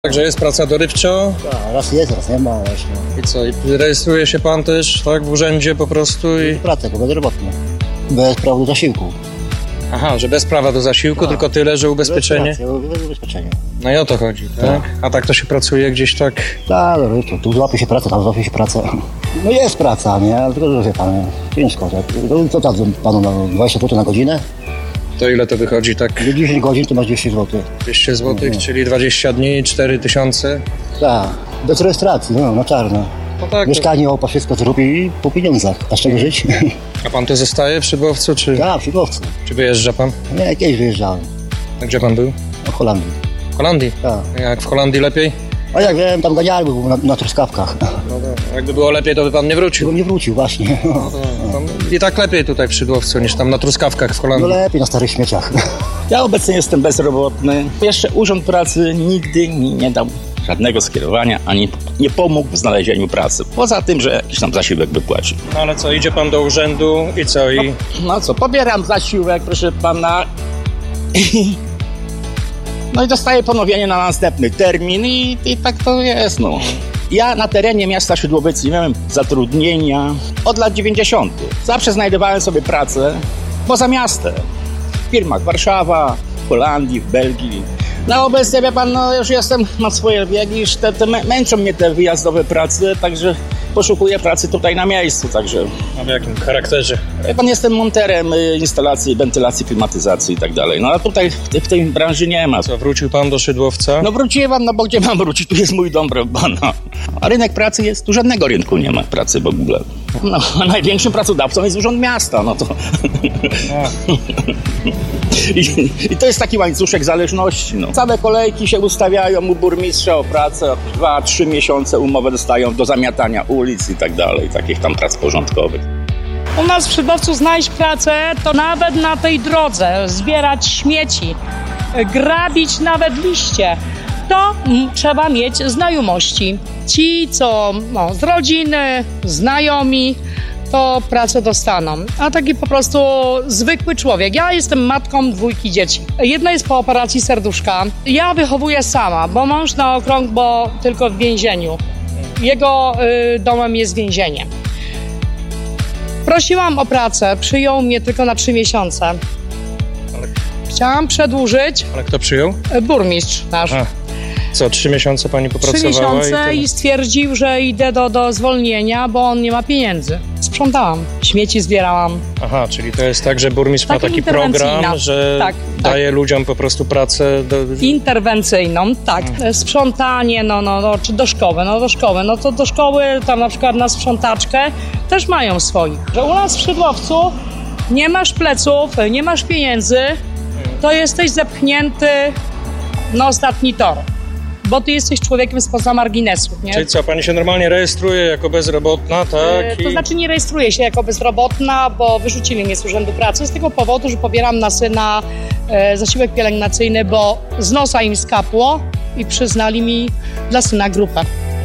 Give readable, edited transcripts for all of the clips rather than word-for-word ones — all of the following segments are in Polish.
Także jest praca dorywczo. Tak, raz jest, raz nie ma właśnie. I co, i rejestruje się pan też, tak, w urzędzie po prostu i... Pracę, jako bezrobotny. Bez prawa do zasiłku. Aha, że bez prawa do zasiłku, tylko tyle, że ubezpieczenie. Bez ubezpieczenia. No i o to chodzi, tak? A tak to się pracuje gdzieś tak? Tak, tu złapie się pracę, tam złapie się pracę. No jest praca, nie? Ale tylko, że wie pan, ciężko. Co tam panu na 20 zł na godzinę? To ile to wychodzi tak? 10 godzin to masz 200 zł. 200 zł, czyli 20 dni, 4000? Tak, bez rejestracji, no, na czarno. No tak. Mieszkanie, opa, wszystko zrobi po pieniądzach. A z czego żyć? A pan tu zostaje w Szydłowcu, czy... Tak, w Szydłowcu. Czy wyjeżdża pan? Nie, kiedyś wyjeżdżałem. A gdzie pan był? W Holandii. W Holandii? Tak. Jak w Holandii lepiej? A jak wiem, tam ganiali, był na truskawkach. No tak. Jakby było lepiej, to by pan nie wrócił. Bym nie wrócił, właśnie. I tak lepiej tutaj w Szydłowcu niż tam na truskawkach w Holandii. No lepiej na starych śmieciach. Ja obecnie jestem bezrobotny. Jeszcze Urząd Pracy nigdy mi nie dał żadnego skierowania, ani nie pomógł w znalezieniu pracy. Poza tym, że jakiś tam zasiłek wypłacił. No ale co, idzie pan do urzędu i co? No co, pobieram zasiłek, proszę pana. No i dostaję ponowienie na następny termin i tak to jest, no. Ja na terenie miasta Szydłowiec nie miałem zatrudnienia od lat 90. Zawsze znajdowałem sobie pracę poza miastem. W firmach Warszawa, w Holandii, w Belgii. No obecnie, wie pan, no już mam swoje biegi, już męczą mnie te wyjazdowe prace, także poszukuję pracy tutaj na miejscu, także... A w jakim charakterze? Wie pan, jestem monterem instalacji, wentylacji, klimatyzacji i tak dalej. No a tutaj w tej branży nie ma. Co, wrócił pan do Szydłowca? No wróciłem, no bo gdzie mam wrócić? Tu jest mój dom, pana. A rynek pracy jest, tu żadnego rynku nie ma pracy w ogóle. No, a największym pracodawcą jest Urząd Miasta, no to... I to jest taki łańcuszek zależności, no. Całe kolejki się ustawiają u burmistrza o pracę, 2-3 miesiące umowę dostają do zamiatania ulic i tak dalej, takich tam prac porządkowych. U nas w Szydłowcu znaleźć pracę to nawet na tej drodze, zbierać śmieci, grabić nawet liście. To trzeba mieć znajomości. Ci, co z rodziny, znajomi, to pracę dostaną. A taki po prostu zwykły człowiek. Ja jestem matką 2 dzieci. Jedna jest po operacji serduszka. Ja wychowuję sama, bo mąż na okrągło tylko w więzieniu. Jego domem jest więzienie. Prosiłam o pracę, przyjął mnie tylko na 3 miesiące. Chciałam przedłużyć. Ale kto przyjął? Burmistrz nasz. Co, 3 miesiące pani popracowała? 3 miesiące i stwierdził, że idę do zwolnienia, bo on nie ma pieniędzy. Sprzątałam, śmieci zbierałam. Aha, czyli to jest tak, że burmistrz ma taki program, że daje ludziom po prostu pracę... Interwencyjną, tak. Sprzątanie, czy do szkoły, no to do szkoły, tam na przykład na sprzątaczkę też mają swoich. Że u nas w Szydłowcu nie masz pleców, nie masz pieniędzy, to jesteś zepchnięty na ostatni tor. Bo ty jesteś człowiekiem spoza marginesu, nie? Czyli co, pani się normalnie rejestruje jako bezrobotna, tak? To znaczy nie rejestruję się jako bezrobotna, bo wyrzucili mnie z Urzędu Pracy z tego powodu, że pobieram na syna zasiłek pielęgnacyjny, bo z nosa im skapło i przyznali mi dla syna grupę.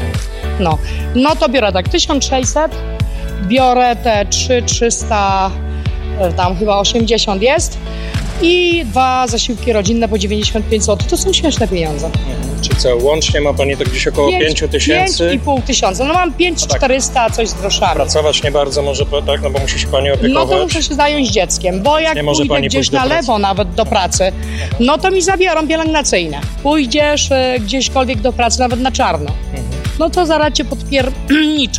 No to biorę tak 1600, biorę te 300, tam chyba 80 jest i 2 zasiłki rodzinne po 95 zł. To są śmieszne pieniądze. Czy co, łącznie ma pani to gdzieś około 5 tysięcy? 5,5 tysiąca. No mam 5400, coś z groszami. Pracować nie bardzo może, tak? No bo musi się pani opiekować. No to muszę się zająć dzieckiem, bo jak pójdę gdzieś na lewo nawet do pracy, no to mi zabiorą pielęgnacyjne. Pójdziesz gdzieśkolwiek do pracy, nawet na czarno. No to zaraz cię podpierniczą.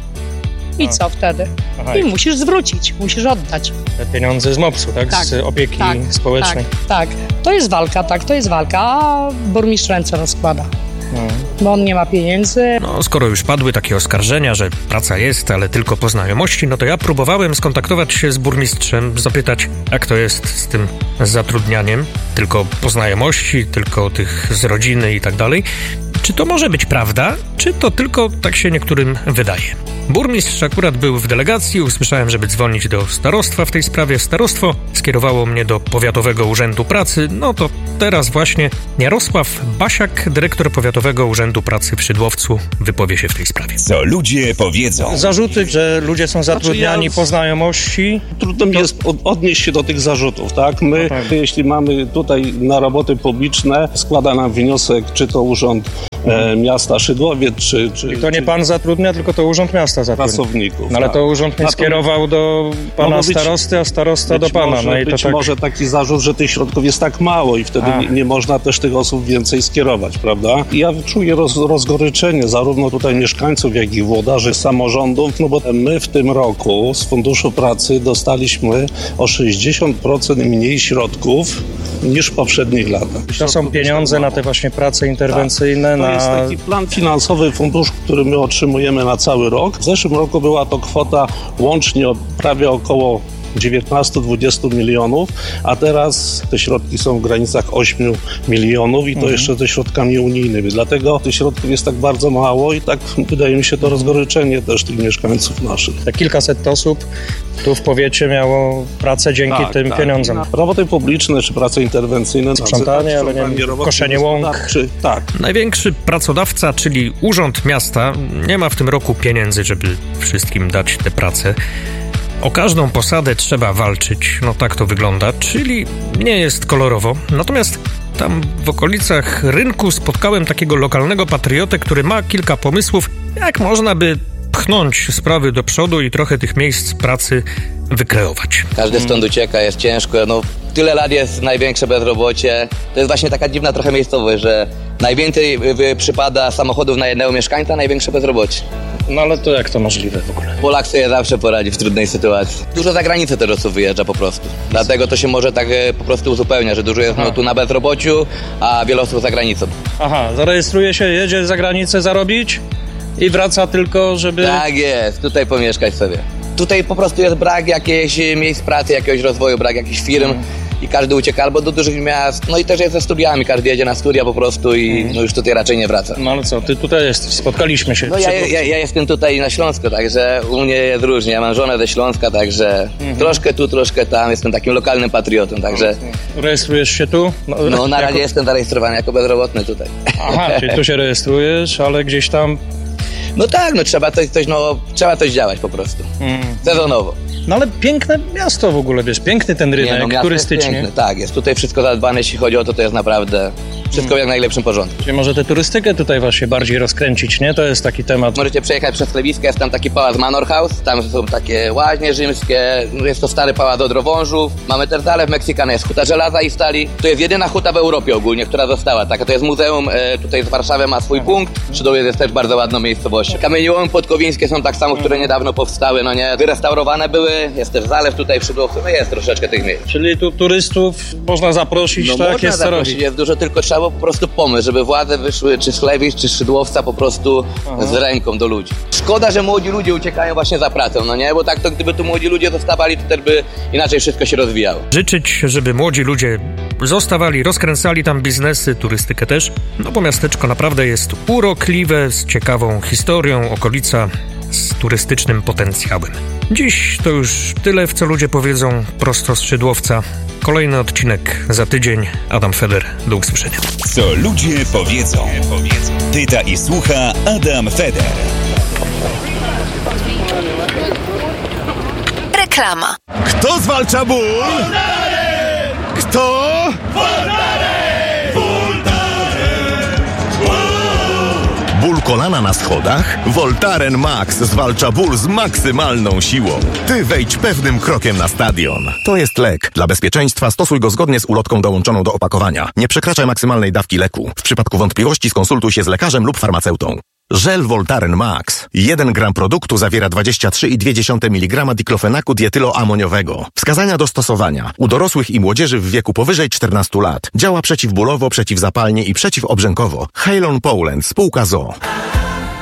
I co wtedy? I musisz zwrócić, musisz oddać. Te pieniądze z MOPS-u, tak? Z opieki społecznej. Tak. To jest walka, a burmistrz ręce rozkłada. Bo on nie ma pieniędzy. No, skoro już padły takie oskarżenia, że praca jest, ale tylko po znajomości, no to ja próbowałem skontaktować się z burmistrzem, zapytać, jak to jest z tym zatrudnianiem, tylko po znajomości, tylko tych z rodziny i tak dalej. Czy to może być prawda, czy to tylko tak się niektórym wydaje? Burmistrz akurat był w delegacji, usłyszałem, żeby dzwonić do starostwa w tej sprawie. Starostwo skierowało mnie do Powiatowego Urzędu Pracy. No to teraz właśnie Jarosław Basiak, dyrektor Powiatowego Urzędu Pracy w Szydłowcu, wypowie się w tej sprawie. Co ludzie powiedzą? Zarzuty, że ludzie są zatrudniani po znajomości. Trudno mi jest odnieść się do tych zarzutów, tak? My, jeśli mamy tutaj na roboty publiczne, składa nam wniosek, czy to Urząd Miasta Szydłowiec, czy I to nie pan zatrudnia, tylko to Urząd Miasta zatrudnia. Pracowników. No ale to urząd mnie skierował do pana starosty, a starosta do pana. No i to tak... może taki zarzut, że tych środków jest tak mało i wtedy nie można też tych osób więcej skierować, prawda? Ja czuję rozgoryczenie zarówno tutaj mieszkańców, jak i włodarzy samorządów, no bo my w tym roku z Funduszu Pracy dostaliśmy o 60% mniej środków niż w poprzednich latach. To są pieniądze na te właśnie prace interwencyjne. To jest taki plan finansowy, fundusz, który my otrzymujemy na cały rok. W zeszłym roku była to kwota łącznie prawie około 19-20 milionów, a teraz te środki są w granicach 8 milionów i to jeszcze ze środkami unijnymi. Dlatego tych środków jest tak bardzo mało i tak wydaje mi się to rozgoryczenie też tych mieszkańców naszych. Te kilkaset osób tu w powiecie miało pracę dzięki tym pieniądzom. Roboty publiczne czy prace interwencyjne, sprzątanie, ale nie koszenie łąk. Największy pracodawca, czyli Urząd Miasta, nie ma w tym roku pieniędzy, żeby wszystkim dać tę pracę. O każdą posadę trzeba walczyć, no tak to wygląda, czyli nie jest kolorowo. Natomiast tam w okolicach rynku spotkałem takiego lokalnego patriotę, który ma kilka pomysłów, jak można by pchnąć sprawy do przodu i trochę tych miejsc pracy wykreować. Każdy stąd ucieka, jest ciężko, no tyle lat jest największe bezrobocie. To jest właśnie taka dziwna trochę miejscowość, że najwięcej przypada samochodów na jednego mieszkańca, największe bezrobocie. No ale to jak to możliwe w ogóle? Polak sobie zawsze poradzi w trudnej sytuacji. Dużo za granicę też osób wyjeżdża po prostu. Dlatego to się może tak po prostu uzupełnia, że dużo jest tu na bezrobociu, a wiele osób za granicą. Aha, zarejestruje się, jedzie za granicę zarobić i wraca tylko, żeby... Tak jest, tutaj pomieszkać sobie. Tutaj po prostu jest brak jakichś miejsc pracy, jakiegoś rozwoju, brak jakichś firm. I każdy ucieka albo do dużych miast, no i też jest ze studiami, każdy jedzie na studia po prostu i no już tutaj raczej nie wraca. No ale co, ty tutaj jesteś, spotkaliśmy się. No ja jestem tutaj na Śląsku, także u mnie jest różnie, ja mam żonę ze Śląska, także troszkę tu, troszkę tam, jestem takim lokalnym patriotą, także... Rejestrujesz się tu? No na razie jestem zarejestrowany jako bezrobotny tutaj. Aha, czyli tu się rejestrujesz, ale gdzieś tam... No tak, no trzeba coś działać po prostu, sezonowo. No ale piękne miasto w ogóle, wiesz, piękny ten rynek turystyczny. Jest piękny, tak, jest tutaj wszystko zadbane, jeśli chodzi o to jest naprawdę wszystko w jak najlepszym porządku. Czyli może tę turystykę tutaj właśnie bardziej rozkręcić, nie? To jest taki temat. Możecie przejechać przez Klewiska, jest tam taki pałac Manor House, tam są takie łaźnie rzymskie, jest to stary pałac od Drowążów, mamy też zalew Meksykana, jest huta żelaza i stali. To jest jedyna huta w Europie ogólnie, która została, taka to jest muzeum, tutaj z Warszawy ma swój punkt, Szydłowiec jest też bardzo ładną miejscowością. Kamieniołomy podkowińskie są tak samo, które niedawno powstały, no nie, wyrestaurowane były, jest też zalew tutaj w Szydłowcu, no jest troszeczkę tych miejsc. Czyli tu turystów można zaprosić, no tak? Można jest zaprosić, jest dużo, tylko trzeba po prostu pomysł, żeby władze wyszły czy z Chlewic, czy z Szydłowca po prostu z ręką do ludzi. Szkoda, że młodzi ludzie uciekają właśnie za pracą, no nie? Bo tak to gdyby tu młodzi ludzie zostawali, to też by inaczej wszystko się rozwijało. Życzyć, żeby młodzi ludzie zostawali, rozkręcali tam biznesy, turystykę też, no bo miasteczko naprawdę jest urokliwe, z ciekawą historią, okolica z turystycznym potencjałem. Dziś to już tyle, w co ludzie powiedzą prosto z Szydłowca. Kolejny odcinek za tydzień. Adam Feder, do usłyszenia. Co ludzie powiedzą. Pyta i słucha Adam Feder. Reklama. Kto zwalcza ból? Kto? Ból kolana na schodach? Voltaren Max zwalcza ból z maksymalną siłą. Ty wejdź pewnym krokiem na stadion. To jest lek. Dla bezpieczeństwa stosuj go zgodnie z ulotką dołączoną do opakowania. Nie przekraczaj maksymalnej dawki leku. W przypadku wątpliwości skonsultuj się z lekarzem lub farmaceutą. Żel Voltaren Max. 1 gram produktu zawiera 23,2 mg diklofenaku dietyloamoniowego. Wskazania do stosowania. U dorosłych i młodzieży w wieku powyżej 14 lat. Działa przeciwbólowo, przeciwzapalnie i przeciwobrzękowo. Halon Poland, spółka ZOO.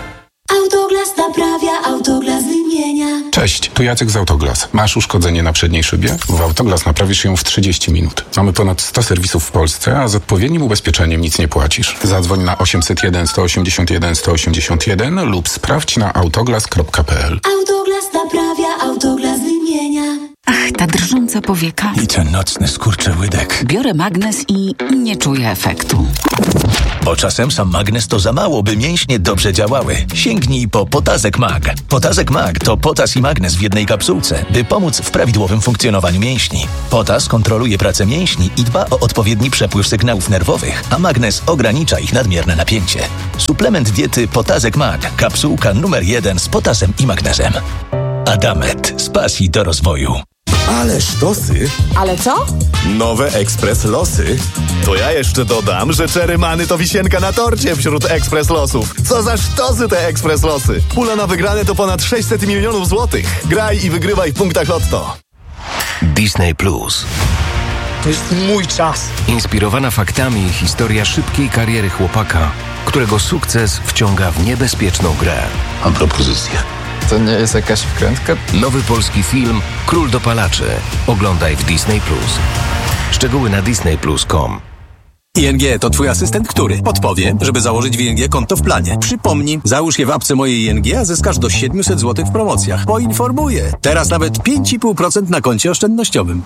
Autoglas naprawia, Autoglas wymienia. Cześć, tu Jacek z Autoglas. Masz uszkodzenie na przedniej szybie? W Autoglas naprawisz ją w 30 minut. Mamy ponad 100 serwisów w Polsce, a z odpowiednim ubezpieczeniem nic nie płacisz. Zadzwoń na 801 181 181 lub sprawdź na autoglas.pl. Autoglas naprawia, Autoglas wymienia. Ach, ta drżąca powieka. I ten nocny skurczyłydek. Biorę magnes i nie czuję efektu. Bo czasem sam magnes to za mało, by mięśnie dobrze działały. Sięgnij po Potazek Mag. Potazek Mag to potas i magnes w jednej kapsułce, by pomóc w prawidłowym funkcjonowaniu mięśni. Potas kontroluje pracę mięśni i dba o odpowiedni przepływ sygnałów nerwowych, a magnes ogranicza ich nadmierne napięcie. Suplement diety Potazek Mag. Kapsułka numer 1 z potasem i magnesem. Adamet. Z pasji do rozwoju. Ale sztosy. Ale co? Nowe Ekspres Losy. To ja jeszcze dodam, że Czerymany to wisienka na torcie wśród Ekspres Losów. Co za sztosy te Ekspres Losy. Pula na wygrane to ponad 600 milionów złotych. Graj i wygrywaj w punktach Lotto. Disney Plus. To jest mój czas. Inspirowana faktami historia szybkiej kariery chłopaka, którego sukces wciąga w niebezpieczną grę. Mam propozycję. To nie jest jakaś wkrętka? Nowy polski film Król dopalaczy. Oglądaj w Disney Plus. Szczegóły na disneyplus.com. ING to twój asystent, który podpowie, żeby założyć w ING konto w planie. Przypomnij, załóż je w apce mojej ING, a zyskasz do 700 zł w promocjach. Poinformuję. Teraz nawet 5,5% na koncie oszczędnościowym.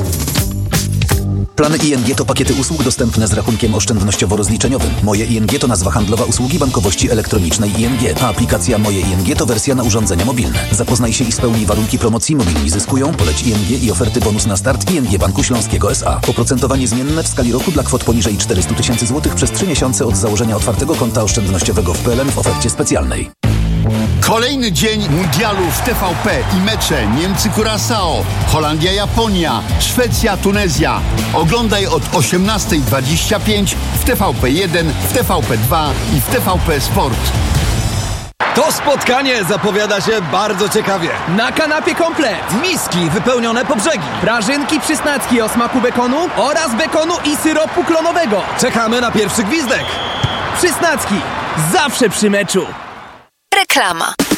Plany ING to pakiety usług dostępne z rachunkiem oszczędnościowo-rozliczeniowym. Moje ING to nazwa handlowa usługi bankowości elektronicznej ING, a aplikacja Moje ING to wersja na urządzenia mobilne. Zapoznaj się i spełnij warunki promocji Mobilni Zyskują, poleć ING i oferty bonus na start ING Banku Śląskiego S.A. Oprocentowanie zmienne w skali roku dla kwot poniżej 400 000 złotych przez 3 miesiące od założenia otwartego konta oszczędnościowego w PLN w ofercie specjalnej. Kolejny dzień mundialu w TVP i mecze Niemcy-Curaçao, Holandia-Japonia, Szwecja-Tunezja. Oglądaj od 18:25 w TVP1, w TVP2 i w TVP Sport. To spotkanie zapowiada się bardzo ciekawie. Na kanapie komplet, miski wypełnione po brzegi, prażynki przysnacki o smaku bekonu oraz bekonu i syropu klonowego. Czekamy na pierwszy gwizdek. Przysnacki, zawsze przy meczu. Reklama.